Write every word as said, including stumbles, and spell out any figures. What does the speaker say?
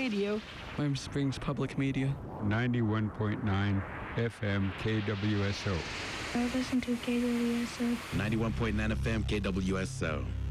radio. Warm Springs Public Media. ninety-one point nine F M K W S O. I listen to K W S O. ninety-one point nine F M K W S O.